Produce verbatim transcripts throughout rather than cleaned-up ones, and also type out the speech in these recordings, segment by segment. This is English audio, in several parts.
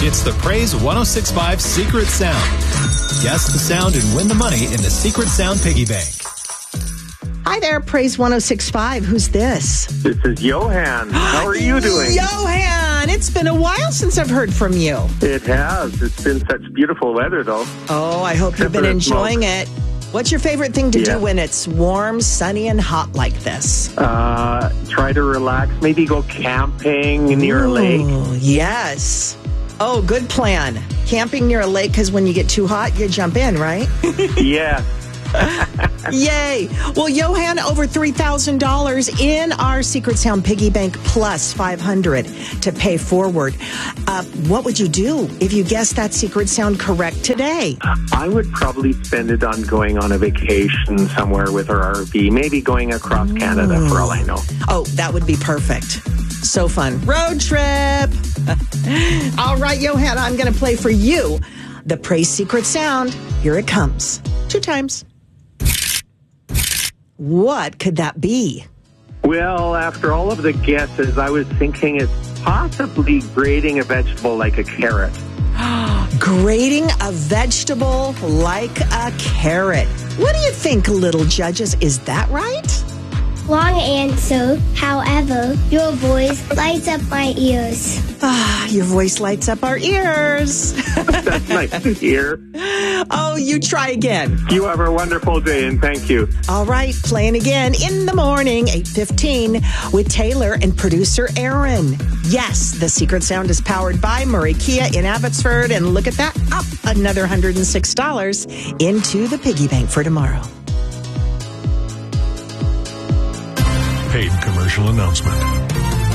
It's the Praise one oh six point five Secret Sound. Guess the sound and win the money in the Secret Sound Piggy Bank. Hi there, Praise one oh six point five. Who's this? This is Johan. How are you doing? Johan, it's been a while since I've heard from you. It has. It's been such beautiful weather, though. Oh, I hope you've been enjoying it. What's your favorite thing to yeah. do when it's warm, sunny, and hot like this? Uh, try to relax. Maybe go camping near Ooh, a lake. Yes. Oh, good plan. Camping near a lake, because when you get too hot, you jump in, right? Yeah. Yay. Well, Johan, over three thousand dollars in our Secret Sound Piggy Bank plus five hundred dollars to pay forward. Uh, what would you do if you guessed that Secret Sound correct today? I would probably spend it on going on a vacation somewhere with our R V, maybe going across mm. Canada for all I know. Oh, that would be perfect. So fun. Road trip. All right, Johan, I'm going to play for you the Praise Secret Sound. Here it comes. Two times. What could that be? Well, after all of the guesses, I was thinking it's possibly grating a vegetable like a carrot. Grating a vegetable like a carrot. What do you think, little judges? Is that right? Wrong answer. However, your voice lights up my ears. Ah, your voice lights up our ears. That's nice to hear. Oh, you try again. You have a wonderful day, and thank you. All right, playing again in the morning, eight fifteen, with Taylor and producer Aaron. Yes, the Secret Sound is powered by Murray Kia in Abbotsford, and look at that, up another one hundred six dollars into the piggy bank for tomorrow. Paid commercial announcement.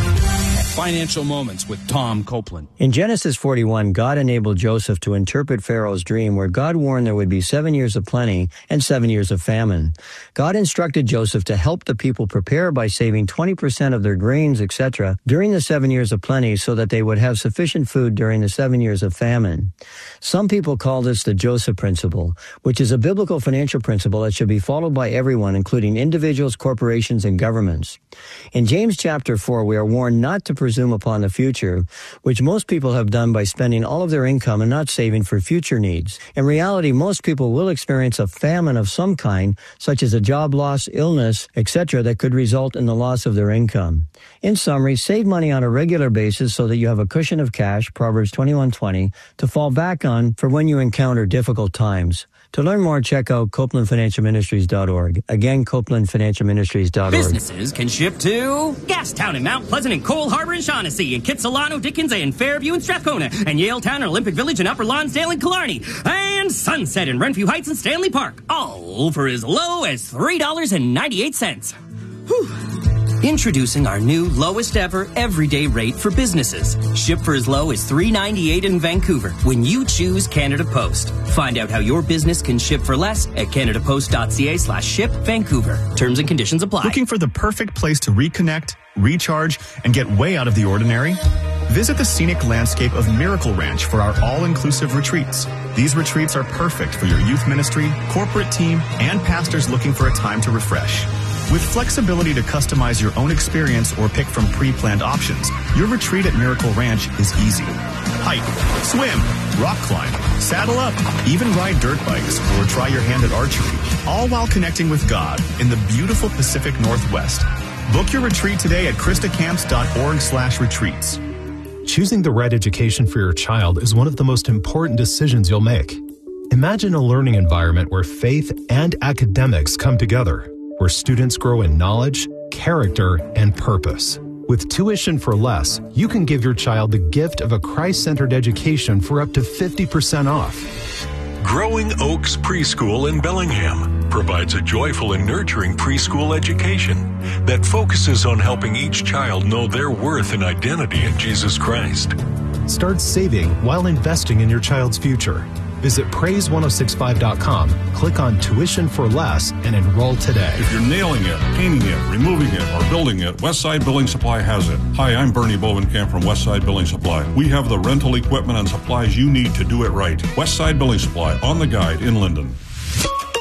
Financial Moments with Tom Copeland. In Genesis forty-one, God enabled Joseph to interpret Pharaoh's dream, where God warned there would be seven years of plenty and seven years of famine. God instructed Joseph to help the people prepare by saving twenty percent of their grains, et cetera, during the seven years of plenty so that they would have sufficient food during the seven years of famine. Some people call this the Joseph Principle, which is a biblical financial principle that should be followed by everyone, including individuals, corporations, and governments. In James chapter four, we are warned not to presume upon the future, which most people have done by spending all of their income and not saving for future needs. In reality, most people will experience a famine of some kind, such as a job loss, illness, et cetera, that could result in the loss of their income. In summary, save money on a regular basis so that you have a cushion of cash, Proverbs twenty-one twenty, to fall back on for when you encounter difficult times. To learn more, check out Copeland Financial Ministries dot org. Again, Copeland Financial Ministries dot org. Businesses can ship to Gastown and Mount Pleasant and Cole Harbor and Shaughnessy and Kitsilano, Dickens and Fairview and Strathcona and Yaletown and Olympic Village and Upper Lonsdale and Killarney and Sunset and Renfrew Heights and Stanley Park, all for as low as three dollars and ninety-eight cents. Whew. Introducing our new lowest ever everyday rate for businesses. Ship for as low as three dollars and ninety-eight cents in Vancouver when you choose Canada Post. Find out how your business can ship for less at canadapost.ca slash ship Vancouver. Terms and conditions apply. Looking for the perfect place to reconnect, recharge, and get way out of the ordinary? Visit the scenic landscape of Miracle Ranch for our all-inclusive retreats. These retreats are perfect for your youth ministry, corporate team, and pastors looking for a time to refresh. With flexibility to customize your own experience or pick from pre-planned options, your retreat at Miracle Ranch is easy. Hike, swim, rock climb, saddle up, even ride dirt bikes or try your hand at archery, all while connecting with God in the beautiful Pacific Northwest. Book your retreat today at christacamps.org slash retreats. Choosing the right education for your child is one of the most important decisions you'll make. Imagine a learning environment where faith and academics come together, where students grow in knowledge, character, and purpose. With Tuition for Less, you can give your child the gift of a Christ-centered education for up to fifty percent off. Growing Oaks Preschool in Bellingham provides a joyful and nurturing preschool education that focuses on helping each child know their worth and identity in Jesus Christ. Start saving while investing in your child's future. Visit praise ten sixty-five dot com, click on Tuition for Less, and enroll today. If you're nailing it, painting it, removing it, or building it, Westside Building Supply has it. Hi, I'm Bernie Bovenkamp from Westside Building Supply. We have the rental equipment and supplies you need to do it right. Westside Building Supply, on the guide in Linden.